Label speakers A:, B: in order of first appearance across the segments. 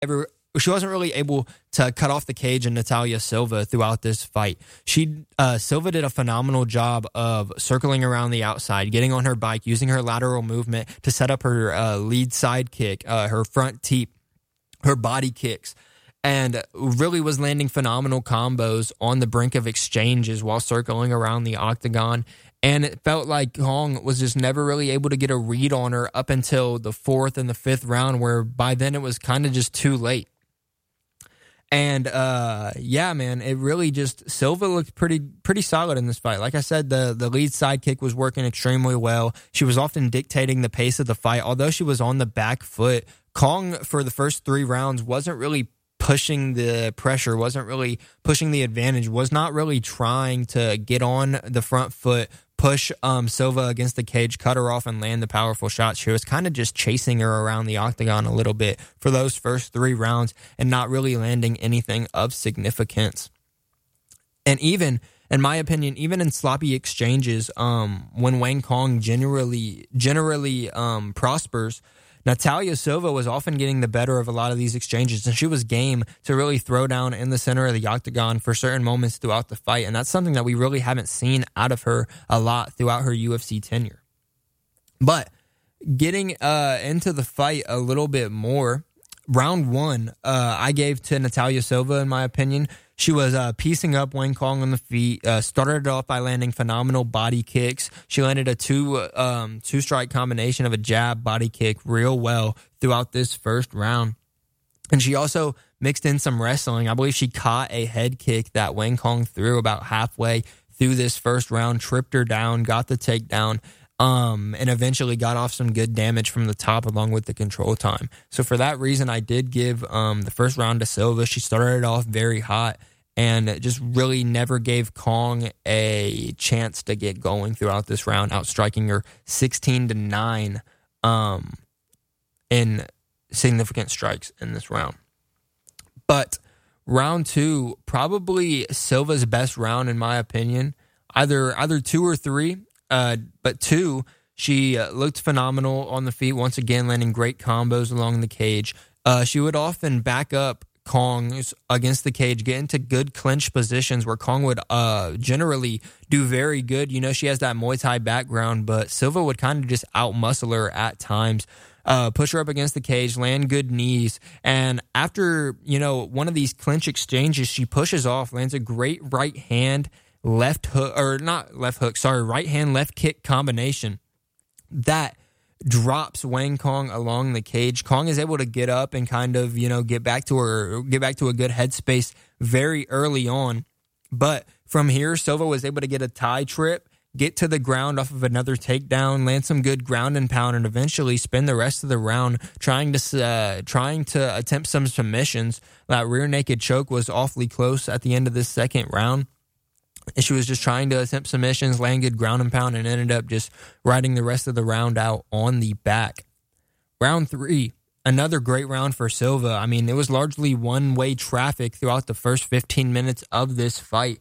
A: she wasn't really able to cut off the cage in Natalia Silva throughout this fight. Silva did a phenomenal job of circling around the outside, getting on her bike, using her lateral movement to set up her lead side kick, her front teep, her body kicks, and really was landing phenomenal combos on the brink of exchanges while circling around the octagon. And it felt like Kong was just never really able to get a read on her up until the fourth and the fifth round, where by then it was kind of just too late. And yeah, man, it really just, Silva looked pretty solid in this fight. Like I said, the lead side kick was working extremely well. She was often dictating the pace of the fight. Although she was on the back foot, Kong for the first 3 rounds wasn't really pushing the pressure, wasn't really pushing the advantage, was not really trying to get on the front foot, push Silva against the cage, cut her off, and land the powerful shots. She was kind of just chasing her around the octagon a little bit for those first 3 rounds and not really landing anything of significance. And even, in my opinion, even in sloppy exchanges, when Wang Kong generally prospers, Natalia Silva was often getting the better of a lot of these exchanges, and she was game to really throw down in the center of the octagon for certain moments throughout the fight, and that's something that we really haven't seen out of her a lot throughout her UFC tenure. But getting into the fight a little bit more, round 1, I gave to Natalia Silva, in my opinion. She was piecing up Wang Kong on the feet, started it off by landing phenomenal body kicks. She landed a two-strike combination of a jab, body kick real well throughout this first round. And she also mixed in some wrestling. I believe she caught a head kick that Wang Kong threw about halfway through this first round, tripped her down, got the takedown, and eventually got off some good damage from the top along with the control time. So for that reason, I did give the first round to Silva. She started it off very hot and just really never gave Kong a chance to get going throughout this round, outstriking her 16-9 in significant strikes in this round. But round 2, probably Silva's best round in my opinion, either 2 or 3. But 2, she looked phenomenal on the feet, once again landing great combos along the cage. She would often back up Kong's against the cage, get into good clinch positions where Kong would generally do very good. You know, she has that Muay Thai background, but Silva would kind of just outmuscle her at times. Push her up against the cage, land good knees, and after, one of these clinch exchanges, she pushes off, lands a great right hand, right hand, left kick combination that drops Wang Kong along the cage. Kong is able to get up and kind of, get back to a good headspace very early on. But from here, Silva was able to get a tie trip, get to the ground off of another takedown, land some good ground and pound, and eventually spend the rest of the round trying to attempt some submissions. That rear naked choke was awfully close at the end of this second round. And she was just trying to attempt submissions, land good ground and pound, and ended up just riding the rest of the round out on the back. Round 3, another great round for Silva. I mean, it was largely one-way traffic throughout the first 15 minutes of this fight.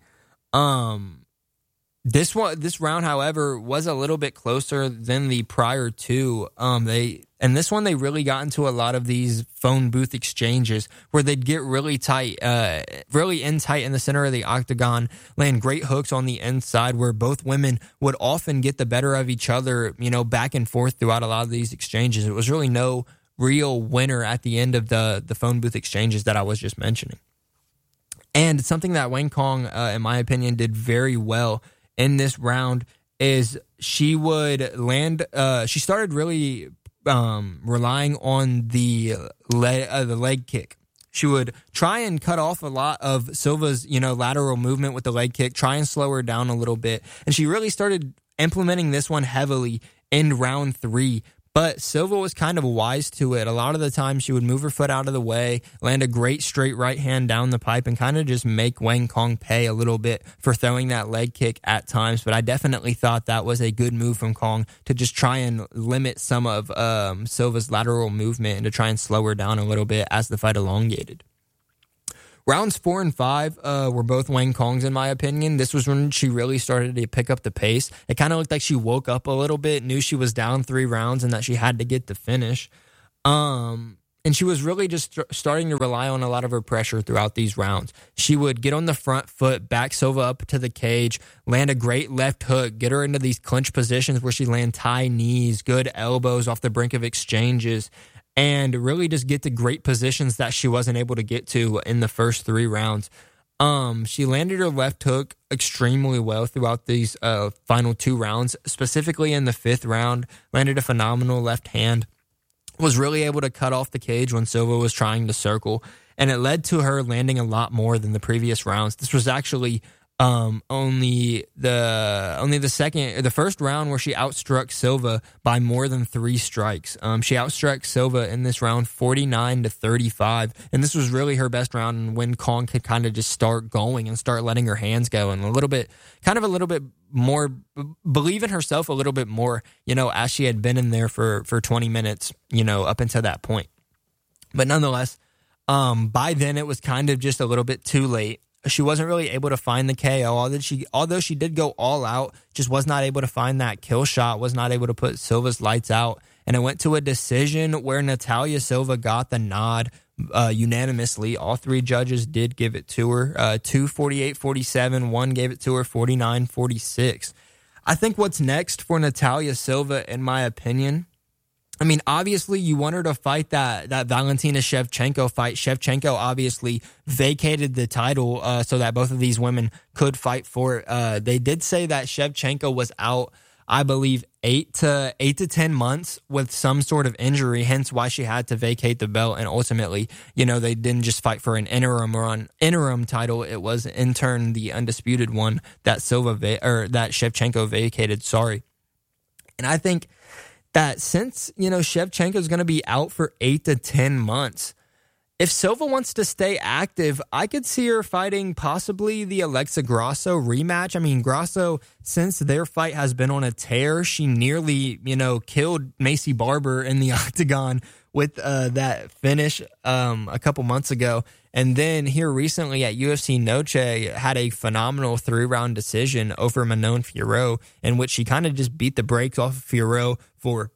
A: This round, however, was a little bit closer than the prior two. This one they really got into a lot of these phone booth exchanges where they'd get really tight, really in tight in the center of the octagon, land great hooks on the inside where both women would often get the better of each other, back and forth throughout a lot of these exchanges. It was really no real winner at the end of the phone booth exchanges that I was just mentioning. And something that Wang Kong, in my opinion, did very well in this round is she would land. She started really relying on the leg kick. She would try and cut off a lot of Silva's lateral movement with the leg kick, try and slow her down a little bit, and she really started implementing this one heavily in round 3. But Silva was kind of wise to it. A lot of the time, she would move her foot out of the way, land a great straight right hand down the pipe, and kind of just make Wang Kong pay a little bit for throwing that leg kick at times. But I definitely thought that was a good move from Kong to just try and limit some of Silva's lateral movement and to try and slow her down a little bit as the fight elongated. Rounds 4 and 5 were both Wang Kong's, in my opinion. This was when she really started to pick up the pace. It kind of looked like she woke up a little bit, knew she was down 3 rounds and that she had to get the finish. And she was really just starting to rely on a lot of her pressure throughout these rounds. She would get on the front foot, back Silva up to the cage, land a great left hook, get her into these clinch positions where she land high knees, good elbows off the brink of exchanges, and really just get to great positions that she wasn't able to get to in the first 3 rounds. She landed her left hook extremely well throughout these final 2 rounds, specifically in the 5th round, landed a phenomenal left hand. Was really able to cut off the cage when Silva was trying to circle, and it led to her landing a lot more than the previous rounds. This was actually only the first round where she outstruck Silva by more than 3 strikes. She outstruck Silva in this round 49-35, and this was really her best round, and when Kong could kind of just start going and start letting her hands go, and a little bit more believe in herself a little bit more, as she had been in there for 20 minutes, up until that point. But nonetheless, by then it was kind of just a little bit too late. She wasn't really able to find the KO, although she did go all out, just was not able to find that kill shot, was not able to put Silva's lights out, and it went to a decision where Natalia Silva got the nod unanimously. All 3 judges did give it to her, 2 48-47, 1 gave it to her 49-46. I think what's next for Natalia Silva, in my opinion, I mean, obviously, you want her to fight that Valentina Shevchenko fight. Shevchenko obviously vacated the title so that both of these women could fight for it. They did say that Shevchenko was out, I believe, 8 to 10 months with some sort of injury, hence why she had to vacate the belt. And ultimately, they didn't just fight for an interim title. It was in turn the undisputed one that that Shevchenko vacated. Sorry, and I think that since, Shevchenko is going to be out for 8 to 10 months, if Silva wants to stay active, I could see her fighting possibly the Alexa Grasso rematch. I mean, Grasso, since their fight has been on a tear, she nearly, killed Macy Barber in the octagon with that finish a couple months ago. And then here recently at UFC Noche had a phenomenal 3-round decision over Manon Fiorot, in which she kind of just beat the brakes off of Fiorot for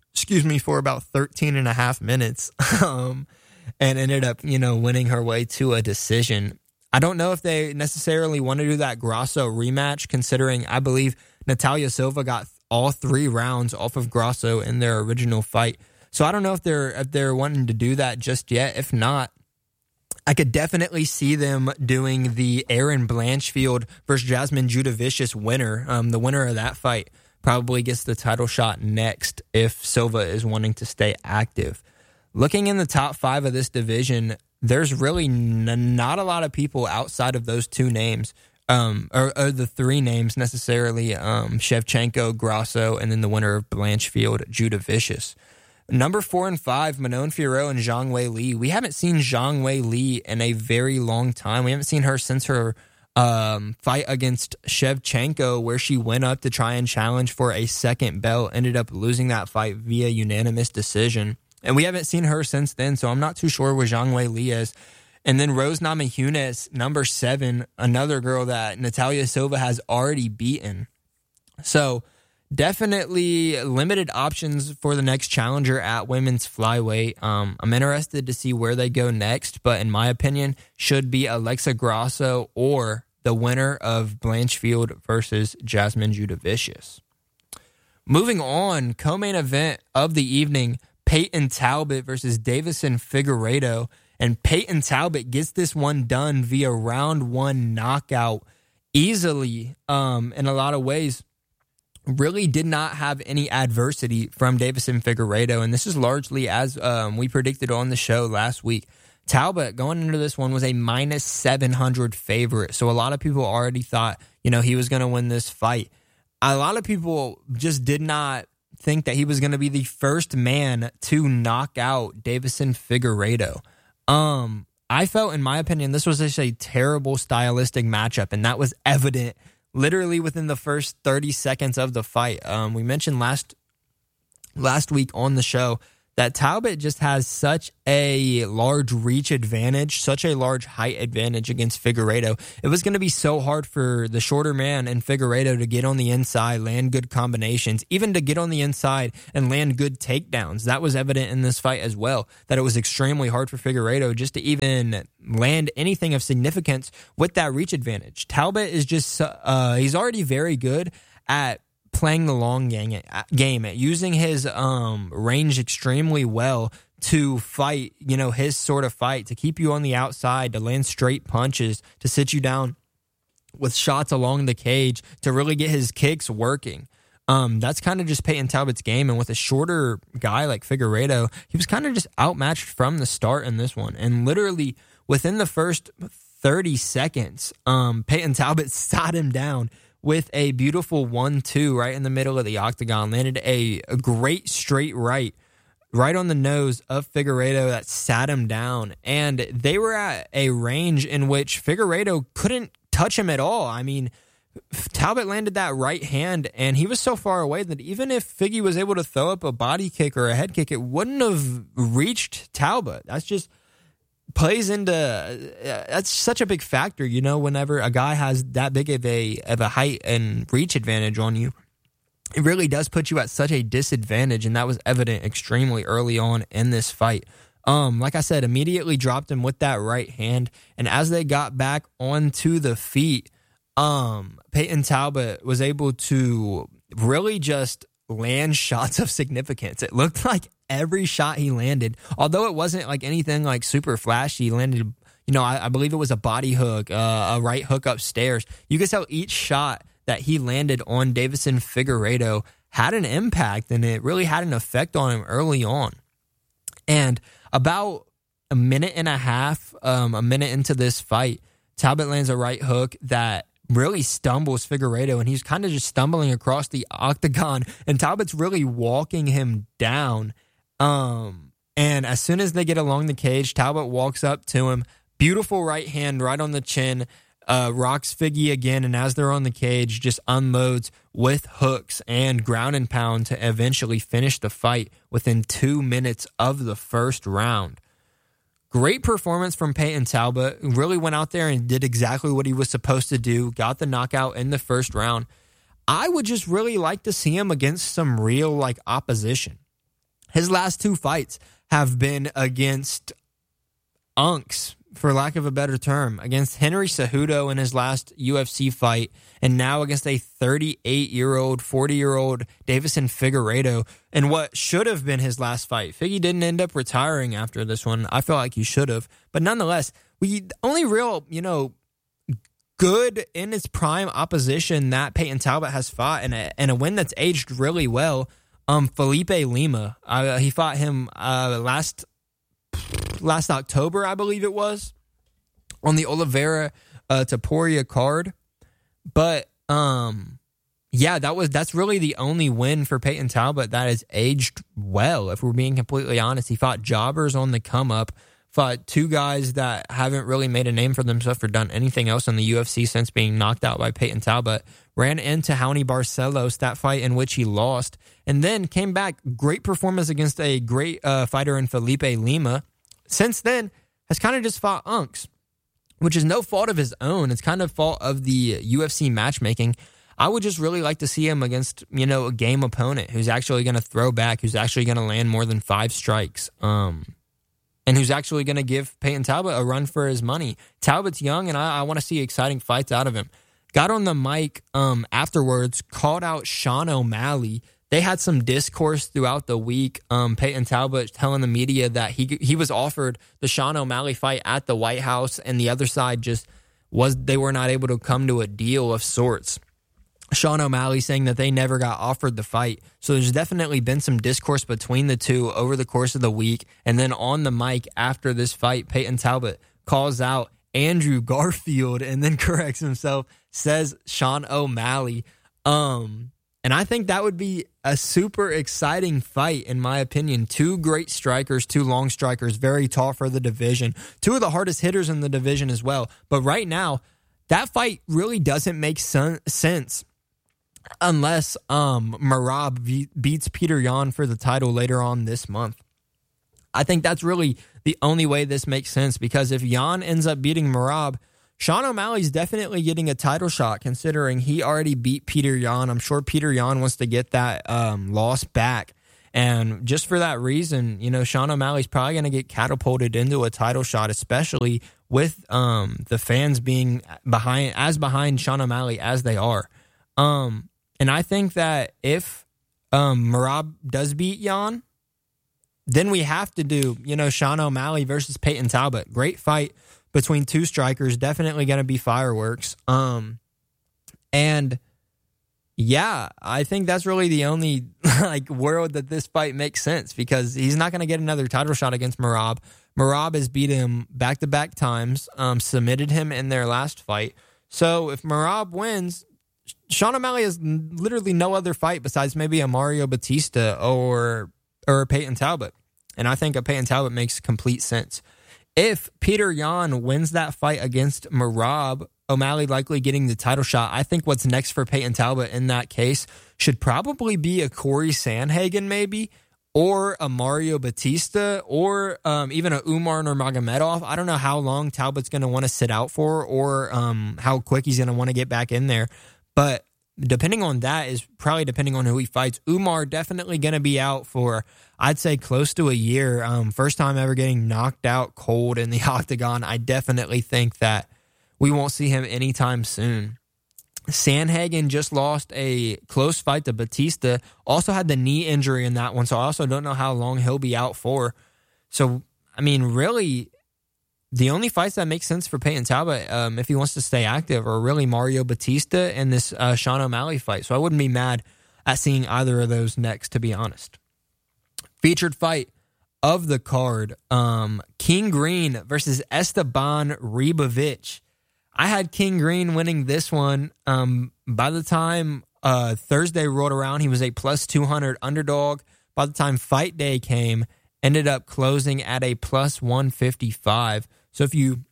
A: about 13 and a half minutes and ended up, winning her way to a decision. I don't know if they necessarily want to do that Grasso rematch, considering I believe Natalia Silva got all 3 rounds off of Grasso in their original fight. So I don't know if they're wanting to do that just yet. If not, I could definitely see them doing the Erin Blanchfield versus Jasmine Judavicius winner. The winner of that fight probably gets the title shot next if Silva is wanting to stay active. Looking in the top 5 of this division, there's really not a lot of people outside of those 2 names, or the 3 names necessarily, Shevchenko, Grasso, and then the winner of Blanchfield, Judavicius. Number 4 and 5, Manon Fiorot and Zhang Wei Li. We haven't seen Zhang Wei Li in a very long time. We haven't seen her since her fight against Shevchenko, where she went up to try and challenge for a second belt, ended up losing that fight via unanimous decision. And we haven't seen her since then, so I'm not too sure where Zhang Wei Li is. And then Rose Namajunas, number 7, another girl that Natalia Silva has already beaten. So definitely limited options for the next challenger at women's flyweight. I'm interested to see where they go next, but in my opinion, should be Alexa Grasso or the winner of Blanchfield versus Jasmine Judavicius. Moving on, co-main event of the evening, Peyton Talbot versus Davison Figueiredo. And Peyton Talbot gets this one done via round 1 knockout easily in a lot of ways. Really did not have any adversity from Davison Figueiredo, and this is largely as we predicted on the show last week. Talbot, going into this one, was a minus 700 favorite, so a lot of people already thought, he was going to win this fight. A lot of people just did not think that he was going to be the first man to knock out Davison Figueiredo. I felt, in my opinion, this was just a terrible stylistic matchup, and that was evident literally within the first 30 seconds of the fight. We mentioned last week on the show that Talbot just has such a large reach advantage, such a large height advantage against Figueiredo. It was going to be so hard for the shorter man and Figueiredo to get on the inside, land good combinations, even to get on the inside and land good takedowns. That was evident in this fight as well, that it was extremely hard for Figueiredo just to even land anything of significance with that reach advantage. Talbot is just, he's already very good at playing the long game, at using his range extremely well to fight, his sort of fight, to keep you on the outside, to land straight punches, to sit you down with shots along the cage, to really get his kicks working. That's kind of just Peyton Talbot's game. And with a shorter guy like Figueiredo, he was kind of just outmatched from the start in this one. And literally within the first 30 seconds, Peyton Talbot sat him down with a beautiful 1-2 right in the middle of the octagon, landed a great straight right on the nose of Figueiredo that sat him down. And they were at a range in which Figueiredo couldn't touch him at all. I mean, Talbot landed that right hand, and he was so far away that even if Figgy was able to throw up a body kick or a head kick, it wouldn't have reached Talbot. That's just plays into that's such a big factor, whenever a guy has that big of a height and reach advantage on you. It really does put you at such a disadvantage, and that was evident extremely early on in this fight. Like I said, immediately dropped him with that right hand, and as they got back onto the feet, Peyton Talbot was able to really just land shots of significance. It looked like every shot he landed, although it wasn't like anything like super flashy, he landed, I believe it was a body hook, a right hook upstairs. You could tell each shot that he landed on Deiveson Figueiredo had an impact, and it really had an effect on him early on. And about a minute and a half, a minute into this fight, Talbot lands a right hook that really stumbles Figueiredo, and he's kind of just stumbling across the octagon, and Talbot's really walking him down. And as soon as they get along the cage, Talbot walks up to him, beautiful right hand right on the chin, rocks Figgy again, and as they're on the cage, just unloads with hooks and ground and pound to eventually finish the fight within 2 minutes of the first round. Great performance from Peyton Talbot. Really went out there and did exactly what he was supposed to do. Got the knockout in the first round. I would just really like to see him against some real opposition. His last two fights have been against unks, for lack of a better term, against Henry Cejudo in his last UFC fight, and now against a 38-year-old, 40-year-old Deiveson Figueiredo in what should have been his last fight. Figgy didn't end up retiring after this one. I feel like he should have. But nonetheless, the only real, good in its prime opposition that Peyton Talbot has fought, and a win that's aged really well, Felipe Lima. He fought him last October, I believe it was, on the Oliveira Topuria card. But that's really the only win for Peyton Talbot that has aged well, if we're being completely honest. He fought jobbers on the come up, fought two guys that haven't really made a name for themselves or done anything else in the UFC since being knocked out by Peyton Talbot. Ran into Raoni Barcelos, that fight in which he lost, and then came back. Great performance against a great fighter in Felipe Lima. Since then, has kind of just fought unks, which is no fault of his own. It's kind of fault of the UFC matchmaking. I would just really like to see him against, a game opponent who's actually going to throw back, who's actually going to land more than 5 strikes, and who's actually going to give Peyton Talbot a run for his money. Talbot's young, and I want to see exciting fights out of him. Got on the mic afterwards, called out Sean O'Malley. They had some discourse throughout the week. Peyton Talbot telling the media that he was offered the Sean O'Malley fight at the White House, and the other side they were not able to come to a deal of sorts. Sean O'Malley saying that they never got offered the fight. So there's definitely been some discourse between the two over the course of the week. And then on the mic after this fight, Peyton Talbot calls out Andrew Garfield and then corrects himself, says Sean O'Malley. And I think that would be a super exciting fight, in my opinion. Two great strikers, two long strikers, very tall for the division. Two of the hardest hitters in the division as well. But right now, that fight really doesn't make sense unless Merab beats Peter Yan for the title later on this month. I think that's really the only way this makes sense, because if Jan ends up beating Merab, Sean O'Malley's definitely getting a title shot, considering he already beat Peter Yan. I'm sure Peter Yan wants to get that loss back. And just for that reason, Sean O'Malley's probably going to get catapulted into a title shot, especially with the fans being behind Sean O'Malley as they are. And I think that if Merab does beat Jan, then we have to do, Sean O'Malley versus Peyton Talbot. Great fight between two strikers. Definitely going to be fireworks. And yeah, I think that's really the only world that this fight makes sense, because he's not going to get another title shot against Merab. Merab has beat him back-to-back times, submitted him in their last fight. So if Merab wins, Sean O'Malley has literally no other fight besides maybe a Mario Batista or a Peyton Talbot. And I think a Peyton Talbot makes complete sense. If Peter Yan wins that fight against Merab, O'Malley likely getting the title shot, I think what's next for Peyton Talbot in that case should probably be a Corey Sandhagen maybe, or a Mario Batista, or even a Umar Nurmagomedov. I don't know how long Talbot's going to want to sit out for, or how quick he's going to want to get back in there. But depending on that is probably depending on who he fights. Umar definitely going to be out for, I'd say, close to a year. First time ever getting knocked out cold in the octagon. I definitely think that we won't see him anytime soon. Sandhagen just lost a close fight to Batista. Also had the knee injury in that one, so I also don't know how long he'll be out for. So, I mean, really, the only fights that make sense for Peyton Talbot, if he wants to stay active, are really Mario Batista and this Sean O'Malley fight. So I wouldn't be mad at seeing either of those next, to be honest. Featured fight of the card, King Green versus Esteban Ribovic. I had King Green winning this one. By the time Thursday rolled around, he was a plus 200 underdog. By the time fight day came, ended up closing at a plus 155. So if you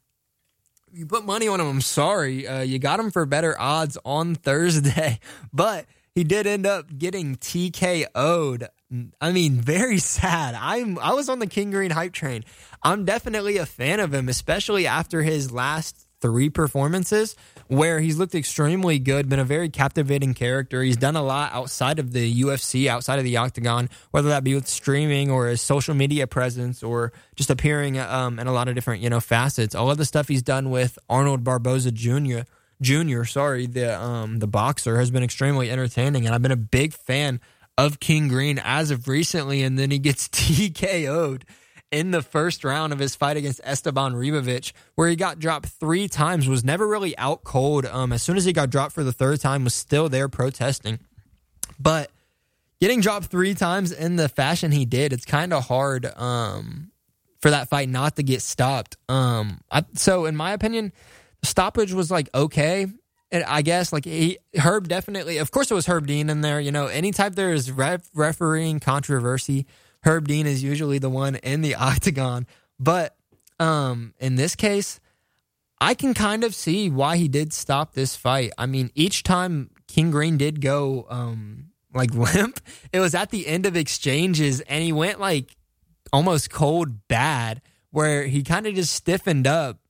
A: put money on him, I'm sorry, you got him for better odds on Thursday. But he did end up getting TKO'd. I mean, very sad. I was on the King Green hype train. I'm definitely a fan of him, especially after his last 3 performances where he's looked extremely good, been a very captivating character. He's done a lot outside of the UFC, outside of the octagon, whether that be with streaming or his social media presence or just appearing in a lot of different, facets. All of the stuff he's done with Arnold Barboza Jr., the boxer, has been extremely entertaining, and I've been a big fan of King Green as of recently, and then he gets TKO'd in the first round of his fight against Esteban Ribovic, where he got dropped 3 times, was never really out cold. As soon as he got dropped for the 3rd time, was still there protesting. But getting dropped 3 times in the fashion he did, it's kind of hard for that fight not to get stopped. So in my opinion, stoppage was okay. And I guess Herb definitely, of course it was Herb Dean in there. Anytime there is refereeing controversy, Herb Dean is usually the one in the octagon. But in this case, I can kind of see why he did stop this fight. I mean, each time King Green did go limp, it was at the end of exchanges, and he went almost cold bad, where he kind of just stiffened up.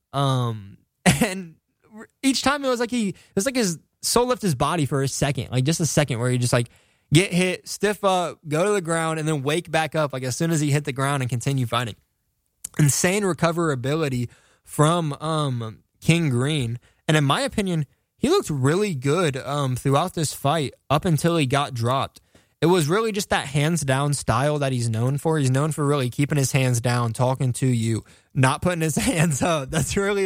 A: And each time it was like his soul left his body for a second, just a second, where he just get hit, stiff up, go to the ground, and then wake back up as soon as he hit the ground and continue fighting. Insane recoverability from King Green. And in my opinion, he looked really good throughout this fight up until he got dropped. It was really just that hands-down style that he's known for. He's known for really keeping his hands down, talking to you, not putting his hands up. That's really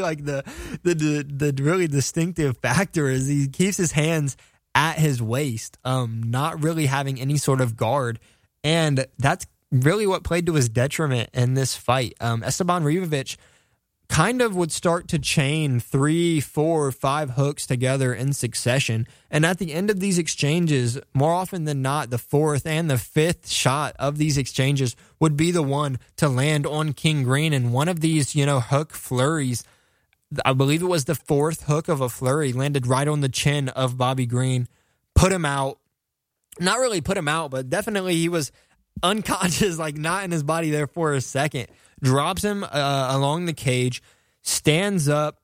A: the really distinctive factor, is he keeps his hands at his waist, not really having any sort of guard. And that's really what played to his detriment in this fight. Esteban Ribovic kind of would start to chain 3, 4, 5 hooks together in succession. And at the end of these exchanges, more often than not, the 4th and the 5th shot of these exchanges would be the one to land on King Green. And one of these, hook flurries, I believe it was the 4th hook of a flurry, landed right on the chin of Bobby Green, put him out. Not really put him out, but definitely he was unconscious, like not in his body there for a second, drops him along the cage, stands up,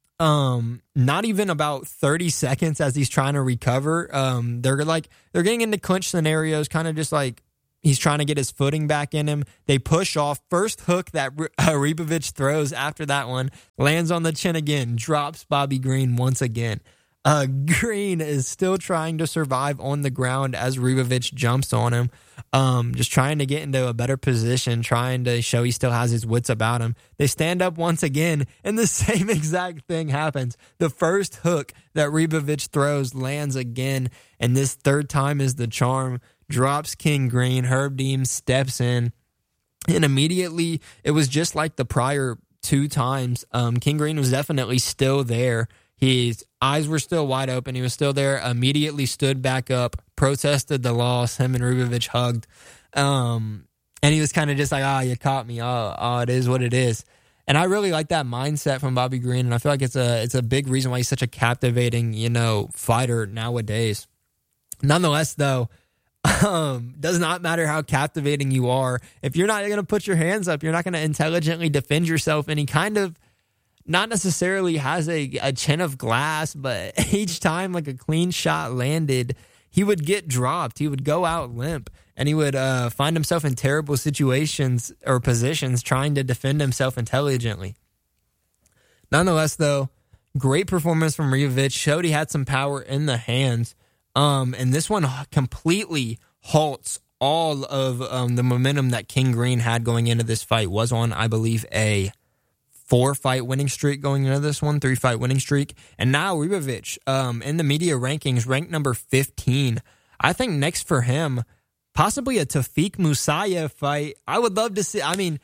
A: not even about 30 seconds as he's trying to recover. They're getting into clinch scenarios, kind of just like he's trying to get his footing back in him. They push off. First hook that Ribovic throws after that one lands on the chin again, drops Bobby Green once again. Green is still trying to survive on the ground as Ribovic jumps on him, just trying to get into a better position, trying to show he still has his wits about him. They stand up once again, and the same exact thing happens. The first hook that Ribovic throws lands again, and this third time is the charm. Drops King Green. Herb Dean steps in, and immediately it was just like the prior two times. King Green was definitely still there. His eyes were still wide open. He was still there. Immediately stood back up, protested the loss. Him and Ribovic hugged. And he was kind of just like, you caught me. It is what it is. And I really like that mindset from Bobby Green. And I feel like it's a big reason why he's such a captivating, fighter nowadays. Nonetheless, though, does not matter how captivating you are. If you're not going to put your hands up, you're not going to intelligently defend yourself. And he kind of, not necessarily has a chin of glass, but each time like a clean shot landed, he would get dropped. He would go out limp, and he would find himself in terrible situations or positions trying to defend himself intelligently. Nonetheless, though, great performance from Ribovic. Showed he had some power in the hands. And this one completely halts all of the momentum that King Green had going into this fight. Was on, I believe, a 4-fight winning streak going into this one, 3-fight winning streak. And now Ribovic, in the media rankings, ranked number 15. I think next for him, possibly a Tafik Musayev fight. I would love to see. I mean,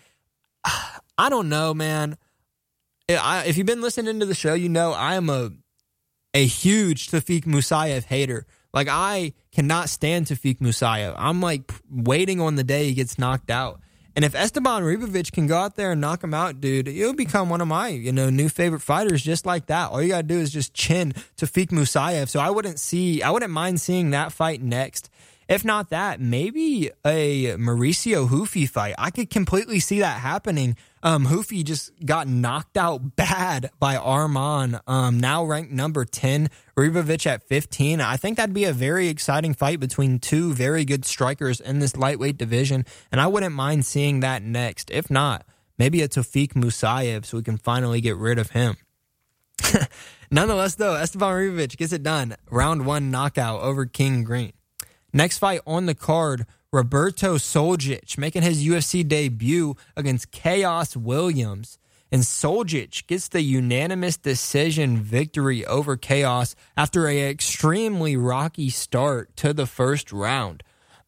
A: I don't know, man. If you've been listening to the show, you know I am a huge Tafik Musayev hater. Like, I cannot stand Tafik Musayev. I'm like waiting on the day he gets knocked out. And if Esteban Ribovic can go out there and knock him out, dude, he'll become one of my, new favorite fighters just like that. All you got to do is just chin Tafik Musayev. So I wouldn't mind seeing that fight next. If not that, maybe a Mauricio Hufi fight. I could completely see that happening. Hufi just got knocked out bad by Arman, now ranked number 10, Ribovic at 15. I think that'd be a very exciting fight between two very good strikers in this lightweight division, and I wouldn't mind seeing that next. If not, maybe a Tafik Musayev so we can finally get rid of him. Nonetheless, though, Esteban Ribovic gets it done. Round 1 knockout over King Green. Next fight on the card, Roberto Soljic making his UFC debut against Chaos Williams. And Soljic gets the unanimous decision victory over Chaos after an extremely rocky start to the first round.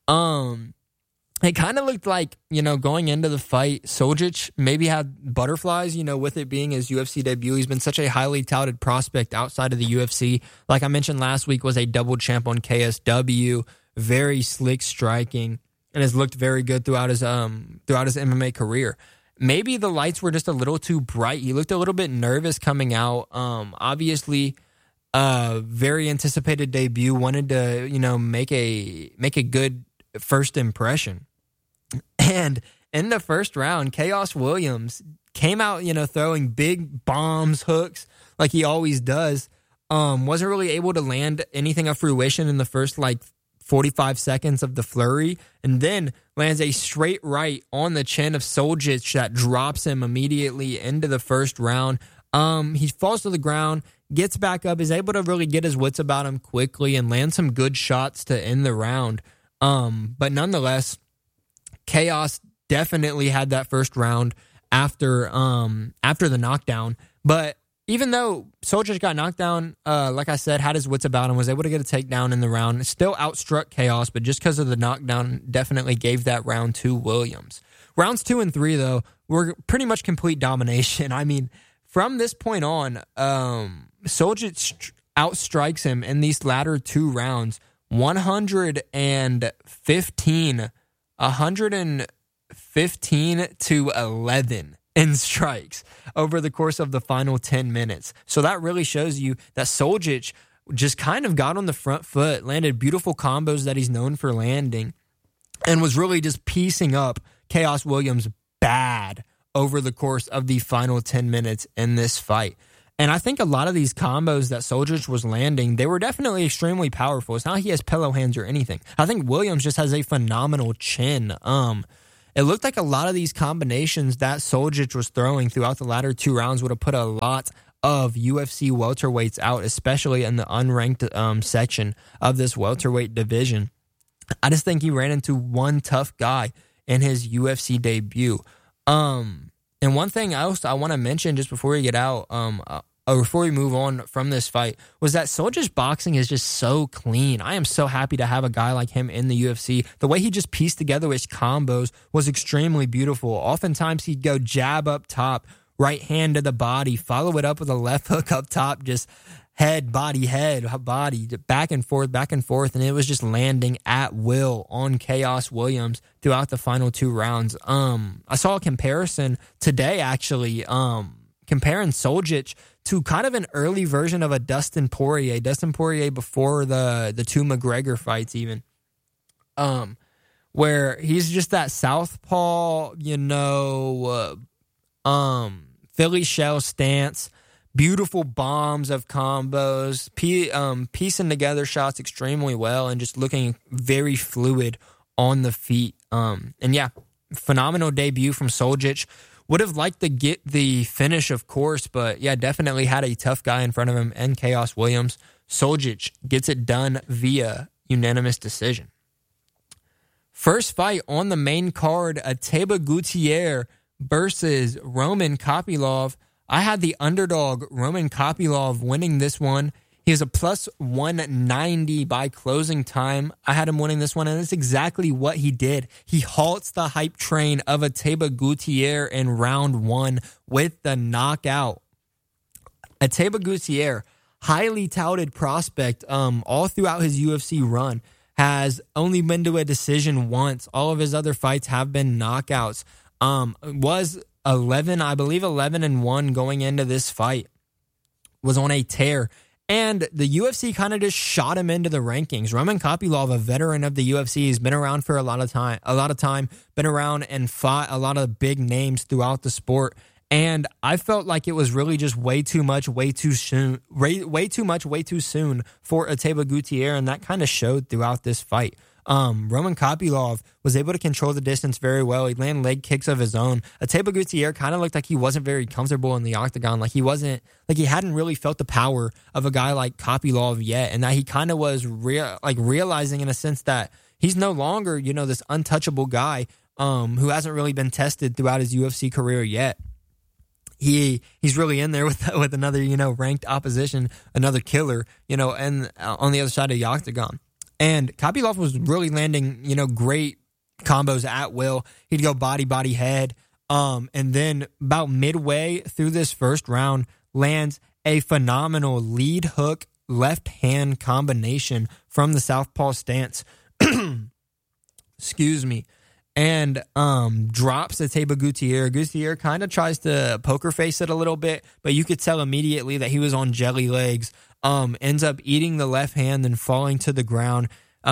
A: It kind of looked like, going into the fight, Soljic maybe had butterflies, with it being his UFC debut. He's been such a highly touted prospect outside of the UFC. Like I mentioned last week, was a double champ on KSW. Very slick striking, and has looked very good throughout his MMA career. Maybe the lights were just a little too bright. He looked a little bit nervous coming out. Obviously, very anticipated debut. Wanted to make a good first impression. And in the first round, Chaos Williams came out throwing big bombs, hooks like he always does. Wasn't really able to land anything of fruition in the first 45 seconds of the flurry, and then lands a straight right on the chin of Soljic that drops him immediately into the first round. He falls to the ground, gets back up, is able to really get his wits about him quickly and land some good shots to end the round. But nonetheless, Chaos definitely had that first round after the knockdown. But even though Soljic got knocked down, like I said, had his wits about him, was able to get a takedown in the round, still outstruck Chaos, but just because of the knockdown, definitely gave that round to Williams. Rounds 2 and 3, though, were pretty much complete domination. I mean, from this point on, Soljic outstrikes him in these latter 2 rounds, 115 to 11. In strikes over the course of the final 10 minutes. So that really shows you that Soljic just kind of got on the front foot, landed beautiful combos that he's known for landing, and was really just piecing up Chaos Williams bad over the course of the final 10 minutes in this fight. And I think a lot of these combos that Soldic was landing, they were definitely extremely powerful. It's not like he has pillow hands or anything. I think Williams just has a phenomenal chin. It looked like a lot of these combinations that Soldic was throwing throughout the latter 2 rounds would have put a lot of UFC welterweights out, especially in the unranked section of this welterweight division. I just think he ran into one tough guy in his UFC debut. And one thing else I want to mention just before we get out, before we move on from this fight, was that Soldier's boxing is just so clean. I am so happy to have a guy like him in the UFC. The way he just pieced together his combos was extremely beautiful. Oftentimes he'd go jab up top, right hand to the body, follow it up with a left hook up top, just head, body, back and forth, and it was just landing at will on Chaos Williams throughout the final 2 rounds. I saw a comparison today, actually, comparing Soldic to kind of an early version of a Dustin Poirier before the 2 McGregor fights even, where he's just that southpaw, Philly shell stance, beautiful bombs of combos, piecing together shots extremely well and just looking very fluid on the feet. And yeah, phenomenal debut from Soldic. Would have liked to get the finish, of course, but yeah, definitely had a tough guy in front of him and Chaos Williams. Soldic gets it done via unanimous decision. First fight on the main card, Ateba Gutierrez versus Roman Kopylov. I had the underdog, Roman Kopylov, winning this one. He is a plus 190 by closing time. I had him winning this one, and that's exactly what he did. He halts the hype train of Ateba Gutierrez in round 1 with the knockout. Ateba Gutierrez, highly touted prospect all throughout his UFC run, has only been to a decision once. All of his other fights have been knockouts. Was 11-1 going into this fight. Was on a tear. And the UFC kind of just shot him into the rankings. Roman Kopylov, a veteran of the UFC, has been around for a lot of time, been around and fought a lot of big names throughout the sport. And I felt like it was really just way too much, way too soon for Ateba Gutierrez, and that kind of showed throughout this fight. Roman Kopylov was able to control the distance very well. He landed leg kicks of his own. Ateba Gutierrez kind of looked like he wasn't very comfortable in the octagon. Like he hadn't really felt the power of a guy like Kopylov yet, and that he kind of was realizing in a sense that he's no longer, this untouchable guy who hasn't really been tested throughout his UFC career yet. He's really in there with another, ranked opposition, another killer, and on the other side of the octagon. And Kopylov was really landing, great combos at will. He'd go body, head. And then about midway through this first round, lands a phenomenal lead hook left hand combination from the southpaw stance. Excuse me. And drops Ateba Gutierrez. Gutierrez kind of tries to poker face it a little bit, but you could tell immediately that he was on jelly legs. Ends up eating the left hand and falling to the ground.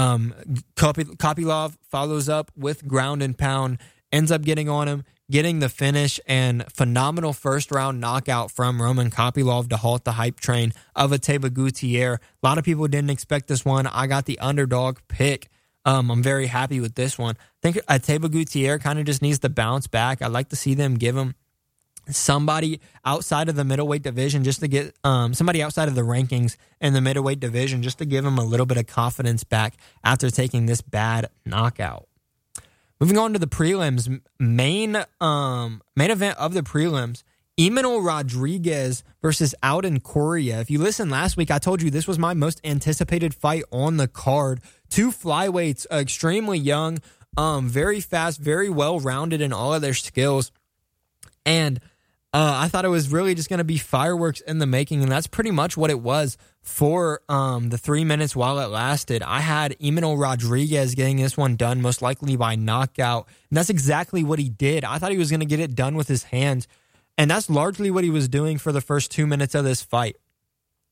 A: Kopylov follows up with ground and pound, ends up getting on him, getting the finish, and phenomenal first round knockout from Roman Kopylov to halt the hype train of Ateba Gutierrez. A lot of people didn't expect this one. I got the underdog pick. I'm very happy with this one. I think Ateba Gutierrez kind of just needs to bounce back. I'd like to see them give him somebody outside of the middleweight division just to get somebody outside of the rankings in the middleweight division just to give him a little bit of confidence back after taking this bad knockout. Moving on to the prelims, main event of the prelims, Emmanuel Rodriguez versus Alden Correa. If you listened last week, I told you this was my most anticipated fight on the card. 2 flyweights, extremely young, very fast, very well-rounded in all of their skills. And I thought it was really just going to be fireworks in the making, and that's pretty much what it was for the 3 minutes while it lasted. I had Emmanuel Rodriguez getting this one done, most likely by knockout, and that's exactly what he did. I thought he was going to get it done with his hands, and that's largely what he was doing for the first 2 minutes of this fight.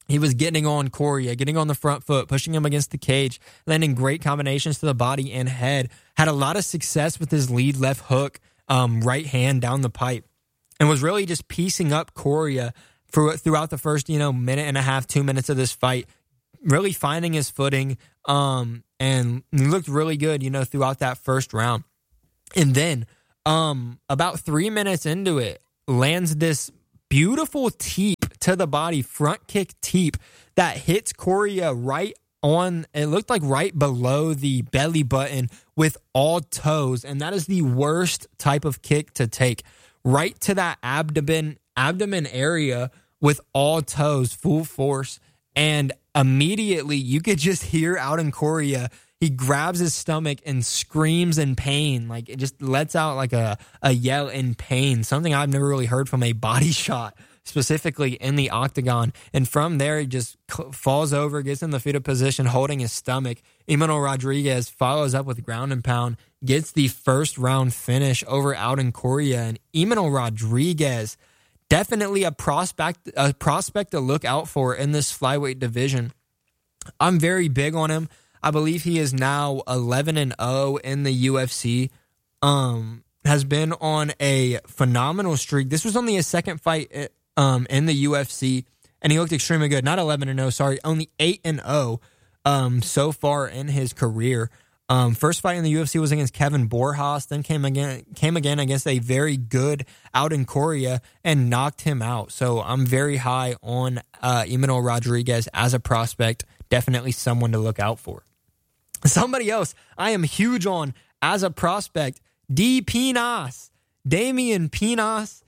A: He was getting on Correa, getting on the front foot, pushing him against the cage, landing great combinations to the body and head. Had a lot of success with his lead left hook, right hand down the pipe, and was really just piecing up Correa throughout the first, minute and a half, 2 minutes of this fight, really finding his footing, and he looked really good, throughout that first round. And then about 3 minutes into it, lands this beautiful teep to the body, front kick teep that hits Correa right on, it looked like right below the belly button with all toes. And that is the worst type of kick to take, right to that abdomen area with all toes, full force. And immediately you could just hear out in Correa, he grabs his stomach and screams in pain. Like, it just lets out like a yell in pain, something I've never really heard from a body shot, specifically in the octagon. And from there, he just falls over, gets in the fetal position, holding his stomach. Emmanuel Rodriguez follows up with ground and pound, gets the first round finish over Alden Correa. And Emmanuel Rodriguez, definitely a prospect to look out for in this flyweight division. I'm very big on him. I believe he is now 11-0 in the UFC. Has been on a phenomenal streak. This was only his second fight in the UFC, and he looked extremely good. Not 11-0, sorry, only 8-0 so far in his career. First fight in the UFC was against Kevin Borjas, then came again against a very good Alden Correa and knocked him out. So I'm very high on Emmanuel Rodriguez as a prospect. Definitely someone to look out for. Somebody else I am huge on as a prospect, Pinas, Damian Pinas,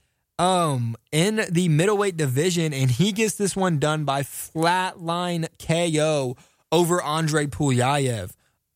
A: in the middleweight division, and he gets this one done by flatline KO over Andre Pulyayev.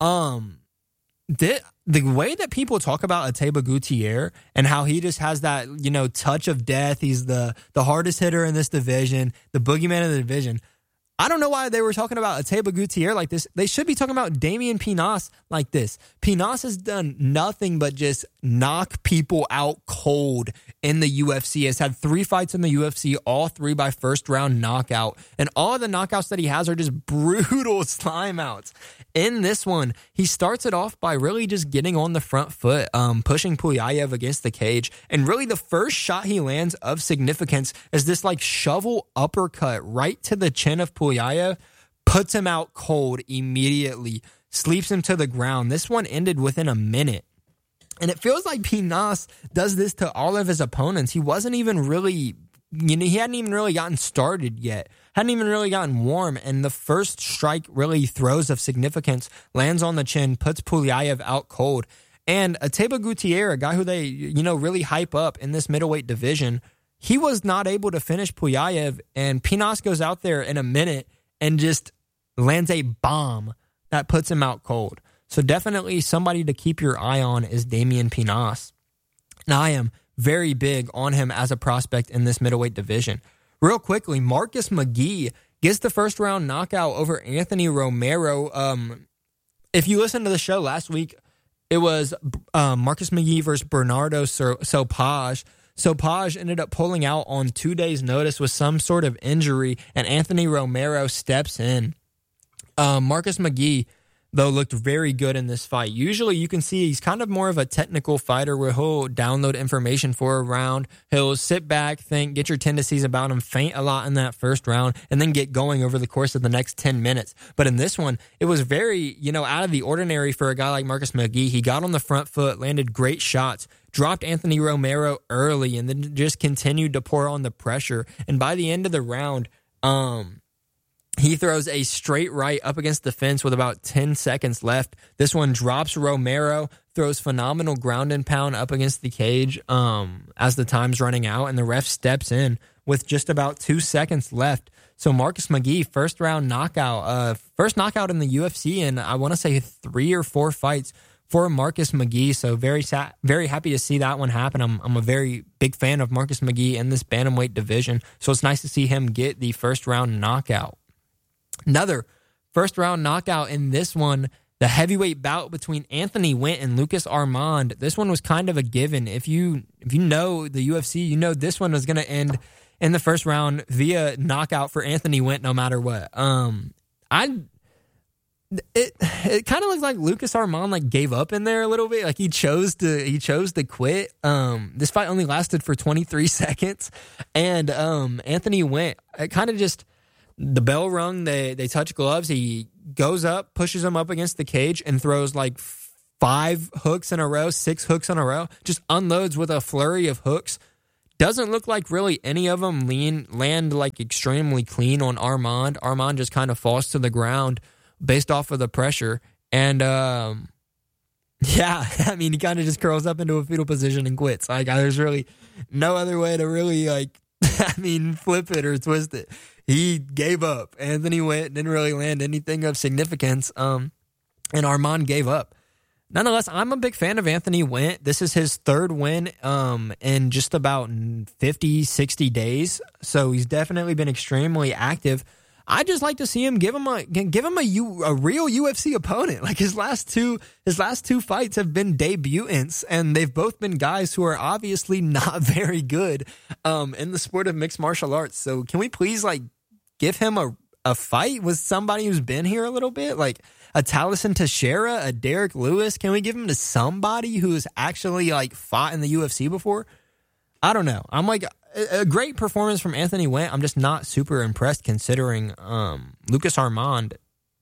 A: The way that people talk about Ateba Gutierrez and how he just has that, touch of death, he's the hardest hitter in this division, the boogeyman of the division. I don't know why they were talking about Ateba Gutierrez like this. They should be talking about Damian Pinas like this. Pinas has done nothing but just knock people out cold in the UFC. Has had 3 fights in the UFC, all 3 by first round knockout. And all of the knockouts that he has are just brutal slime outs. In this one, he starts it off by really just getting on the front foot, pushing Pulyayev against the cage. And really the first shot he lands of significance is this like shovel uppercut right to the chin of Pulyayev, puts him out cold immediately, sleeps him to the ground. This one ended within a minute. And it feels like Pinas does this to all of his opponents. He wasn't even really, he hadn't even really gotten started yet. Hadn't even really gotten warm. And the first strike really throws of significance, lands on the chin, puts Pulyayev out cold. And Ateba Gutierrez, a guy who they, really hype up in this middleweight division, he was not able to finish Pulyayev, and Pinas goes out there in a minute and just lands a bomb that puts him out cold. So definitely somebody to keep your eye on is Damian Pinas. Now, I am very big on him as a prospect in this middleweight division. Real quickly, Marcus McGee gets the first round knockout over Anthony Romero. If you listened to the show last week, it was Marcus McGee versus Bernardo Sopage. Sopage ended up pulling out on 2 days' notice with some sort of injury, and Anthony Romero steps in. Marcus McGee, though, looked very good in this fight. Usually you can see he's kind of more of a technical fighter where he'll download information for a round. He'll sit back, think, get your tendencies about him, feint a lot in that first round, and then get going over the course of the next 10 minutes. But in this one, it was very, out of the ordinary for a guy like Marcus McGee. He got on the front foot, landed great shots, dropped Anthony Romero early, and then just continued to pour on the pressure. And by the end of the round, he throws a straight right up against the fence with about 10 seconds left. This one drops Romero, throws phenomenal ground and pound up against the cage as the time's running out, and the ref steps in with just about 2 seconds left. So Marcus McGee, first round knockout, first knockout in the UFC in, I want to say, 3 or 4 fights for Marcus McGee. So very happy to see that one happen. I'm a very big fan of Marcus McGee in this bantamweight division. So it's nice to see him get the first round knockout. Another first round knockout in this one, the heavyweight bout between Anthony Wint and Lucas Armand. This one was kind of a given. If you know the UFC, this one was going to end in the first round via knockout for Anthony Went no matter what. It kind of looks like Lucas Armand like gave up in there a little bit. Like he chose to quit. This fight only lasted for 23 seconds, and Anthony Went. It kind of just the bell rung. They touch gloves. He goes up, pushes him up against the cage, and throws like 5 hooks in a row, 6 hooks in a row. Just unloads with a flurry of hooks. Doesn't look like really any of them land like extremely clean on Armand. Armand just kind of falls to the ground based off of the pressure. And, yeah, I mean, he kind of just curls up into a fetal position and quits. Like, there's really no other way to really, like, flip it or twist it. He gave up. Anthony Went, didn't really land anything of significance, and Armand gave up. Nonetheless, I'm a big fan of Anthony Went. This is his 3rd win in just about 50, 60 days. So he's definitely been extremely active. I just like to see him give him a real UFC opponent. Like his last two fights have been debutants, and they've both been guys who are obviously not very good in the sport of mixed martial arts. So can we please like give him a fight with somebody who's been here a little bit, like a Taliesin Teixeira, a Derek Lewis? Can we give him to somebody who's actually like fought in the UFC before? I don't know. I'm like a great performance from Anthony Went. I'm just not super impressed considering Lucas Armand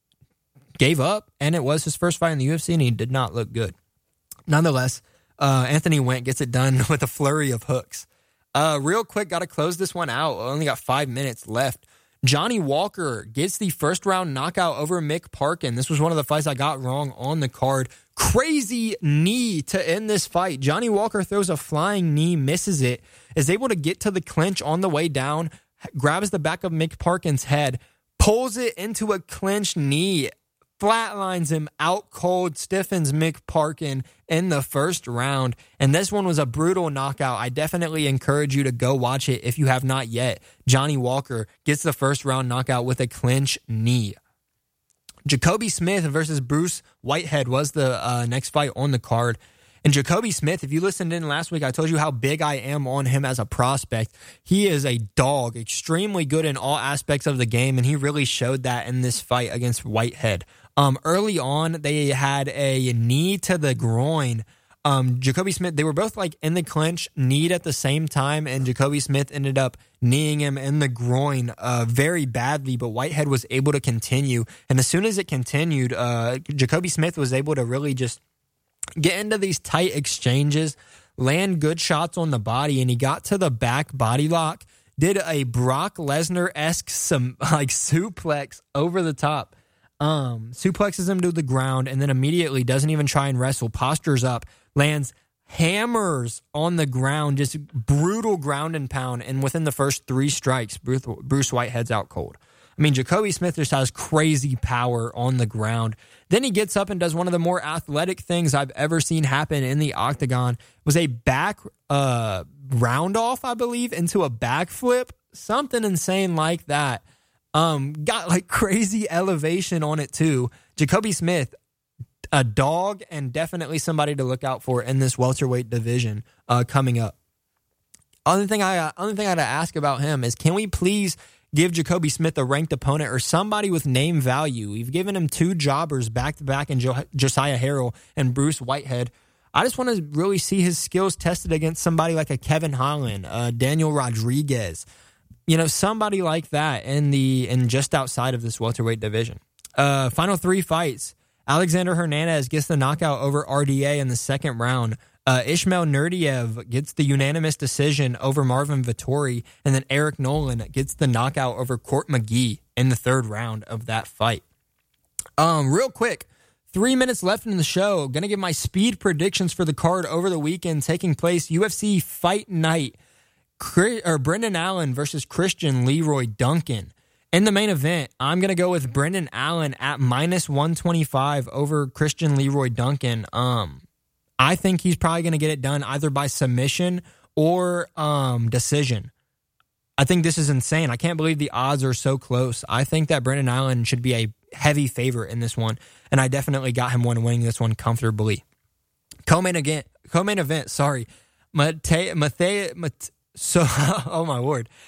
A: gave up, and it was his first fight in the UFC, and he did not look good. Nonetheless, Anthony Went gets it done with a flurry of hooks. Real quick, got to close this one out. Only got 5 minutes left. Johnny Walker gets the first round knockout over Mick Parkin. This was one of the fights I got wrong on the card. Crazy knee to end this fight. Johnny Walker throws a flying knee, misses it, is able to get to the clinch on the way down, grabs the back of Mick Parkin's head, pulls it into a clinch knee, flatlines him out cold, stiffens Mick Parkin in the first round. And this one was a brutal knockout. I definitely encourage you to go watch it if you have not yet. Johnny Walker gets the first round knockout with a clinch knee. Jacoby Smith versus Bruce Whitehead was the next fight on the card. And Jacoby Smith, if you listened in last week, I told you how big I am on him as a prospect. He is a dog, extremely good in all aspects of the game, and he really showed that in this fight against Whitehead. Early on, they had a knee to the groin. Jacoby Smith, they were both like in the clinch, kneed at the same time, and Jacoby Smith ended up kneeing him in the groin very badly, but Whitehead was able to continue. And as soon as it continued, Jacoby Smith was able to really just get into these tight exchanges, land good shots on the body, and he got to the back body lock, did a Brock Lesnar-esque suplex over the top. Suplexes him to the ground, and then immediately doesn't even try and wrestle, postures up, lands hammers on the ground, just brutal ground and pound, and within the first 3 strikes, Bruce Whitehead's out cold. I mean, Jacoby Smith just has crazy power on the ground. Then he gets up and does one of the more athletic things I've ever seen happen in the octagon. It was a back round off, I believe, into a backflip, something insane like that. Got like crazy elevation on it too. Jacoby Smith, a dog, and definitely somebody to look out for in this welterweight division coming up. Only thing I got to ask about him is, can we please give Jacoby Smith a ranked opponent or somebody with name value? We've given him 2 jobbers back to back in Josiah Harrell and Bruce Whitehead. I just want to really see his skills tested against somebody like a Kevin Holland, Daniel Rodriguez. You know, somebody like that in just outside of this welterweight division. Final 3 fights. Alexander Hernandez gets the knockout over RDA in the second round. Ishmael Nurdiev gets the unanimous decision over Marvin Vettori. And then Eric Nolan gets the knockout over Court McGee in the third round of that fight. Real quick, 3 minutes left in the show. Going to give my speed predictions for the card over the weekend taking place. UFC Fight Night. Brendan Allen versus Christian Leroy Duncan. In the main event, I'm going to go with Brendan Allen at -125 over Christian Leroy Duncan. I think he's probably going to get it done either by submission or decision. I think this is insane. I can't believe the odds are so close. I think that Brendan Allen should be a heavy favorite in this one, and I definitely got him winning this one comfortably. Co-main event, sorry. Oh my word.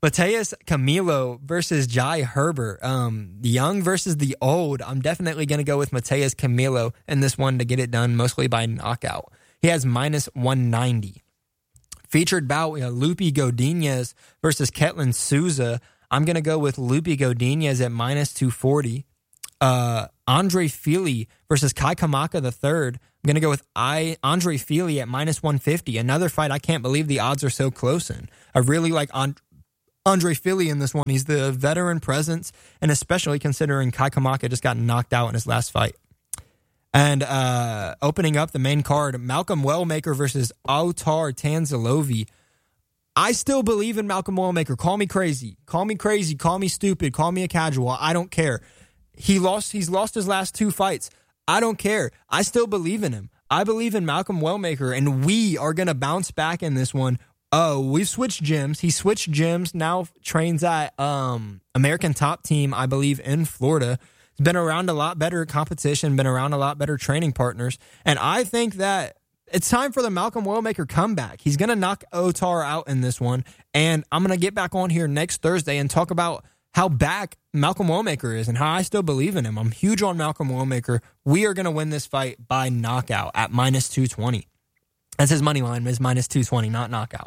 A: Mateus Camilo versus Jai Herbert. The young versus the old. I'm definitely going to go with Mateus Camilo in this one to get it done, mostly by knockout. He has minus 190. Featured bout, we have Lupi Godinez versus Ketlin Souza. I'm going to go with Lupi Godinez at minus 240. Andre Fili versus Kai Kamaka III. I'm going to go with Andre Fili at minus 150. Another fight I can't believe the odds are so close in. I really like Andre Fili in this one. He's the veteran presence, and especially considering Kai Kamaka just got knocked out in his last fight. And opening up the main card, Malcolm Wellmaker versus Autar Tanzilovi. I still believe in Malcolm Wellmaker. Call me crazy. Call me stupid. Call me a casual. I don't care. He's lost his last 2 fights. I don't care. I still believe in him. I believe in Malcolm Wellmaker, and we are going to bounce back in this one. We've switched gyms. He switched gyms, now trains at American Top Team, I believe, in Florida. He's been around a lot better competition, been around a lot better training partners. And I think that it's time for the Malcolm Wellmaker comeback. He's going to knock Autar out in this one. And I'm going to get back on here next Thursday and talk about how back Malcolm Wellmaker is and how I still believe in him. I'm huge on Malcolm Wellmaker. We are going to win this fight by knockout at minus 220. That's his money line, is minus 220, not knockout.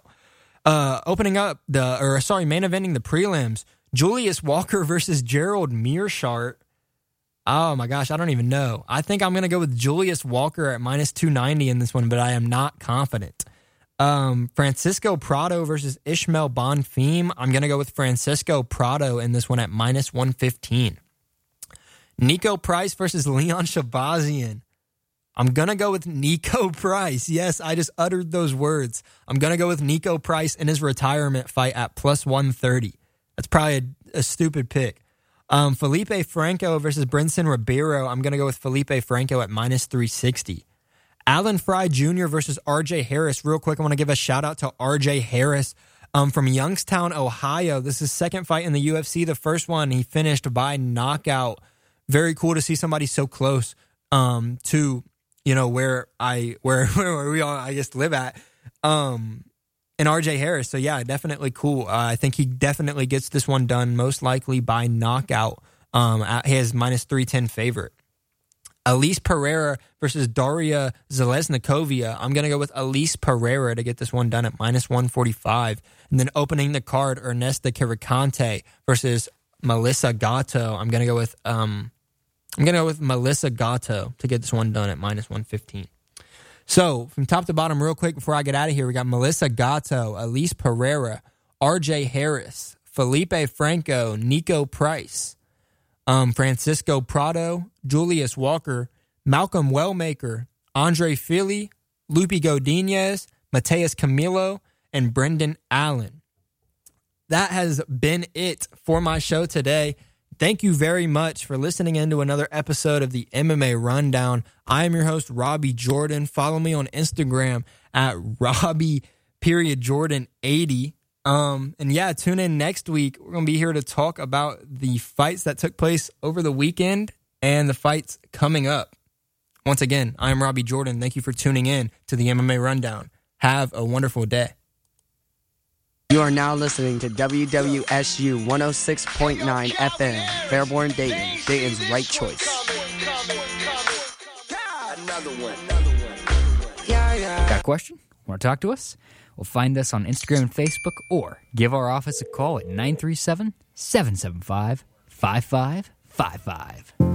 A: Main eventing the prelims, Julius Walker versus Gerald Meerschaert. Oh my gosh, I don't even know. I think I'm going to go with Julius Walker at minus 290 in this one, but I am not confident. Francisco Prado versus Ishmael Bonfim. I'm going to go with Francisco Prado in this one at minus 115. Nico Price versus Leon Shabazian. I'm going to go with Nico Price. Yes, I just uttered those words. I'm going to go with Nico Price in his retirement fight at plus 130. That's probably a stupid pick. Felipe Franco versus Brinson Ribeiro. I'm going to go with Felipe Franco at minus 360. Alan Fry Jr. versus RJ Harris. Real quick, I want to give a shout out to RJ Harris from Youngstown, Ohio. This is his second fight in the UFC. The first one he finished by knockout. Very cool to see somebody so close to, you know, where we all, I guess, live at. And RJ Harris. So yeah, definitely cool. I think he definitely gets this one done, most likely by knockout. At his minus 310 favorite. Elise Pereira versus Daria Zeleznikovia. I'm going to go with Elise Pereira to get this one done at minus 145. And then opening the card, Ernesta Quiricante versus Melissa Gatto. I'm going to go with Melissa Gatto to get this one done at minus 115. So from top to bottom, real quick before I get out of here, we got Melissa Gatto, Elise Pereira, RJ Harris, Felipe Franco, Nico Price, Francisco Prado, Julius Walker, Malcolm Wellmaker, Andre Fili, Lupi Godinez, Mateus Camilo, and Brendan Allen. That has been it for my show today. Thank you very much for listening in to another episode of the MMA Rundown. I am your host, Robbie Jordan. Follow me on Instagram at Robbie_Jordan80. And yeah, tune in next week. We're going to be here to talk about the fights that took place over the weekend and the fights coming up. Once again, I am Robbie Jordan. Thank you for tuning in to the MMA Rundown. Have a wonderful day.
B: You are now listening to WWSU 106.9 FM, Fairborn, Dayton, Dayton's right choice.
C: Got a question? Want to talk to us? Well, find us on Instagram and Facebook or give our office a call at 937-775-5555.